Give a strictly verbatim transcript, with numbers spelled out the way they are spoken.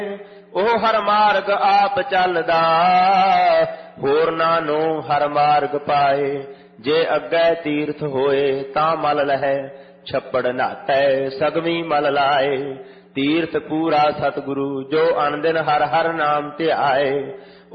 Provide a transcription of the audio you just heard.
ਉਹ ਹਰ ਮਾਰਗ ਆਪ ਚੱਲਦਾ, ਹੋਰ ਨਾਨੋ ਹਰ ਮਾਰਗ ਪਾਏ। ਜੇ ਅੱਗੇ ਤੀਰਥ ਹੋਏ ਤਾਂ ਮਲ ਲਹੈ, ਛੱਪੜ ਨਾਤੈ ਸਗਵੀ ਮਲ ਲਾਏ। ਤੀਰਥ ਪੂਰਾ ਸਤਿਗੁਰੂ ਜੋ ਅਨਦਿਨ ਹਰ ਹਰ ਨਾਮ ਧਿਆਏ,